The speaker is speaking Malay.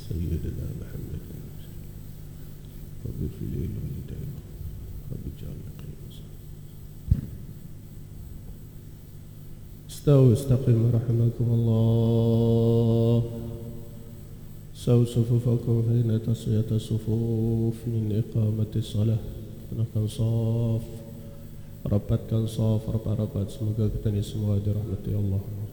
سيدنا محمد رب في الليل والليل رب اجعلنا قيما استووا استقيموا رحمكم الله سووا صفوفكم فإن تسوية الصفوف من إقامة الصلاة. Tenangkan saf, rapatkan saf, rapat-rapat. Semoga kita ni semua dirahmati Allah.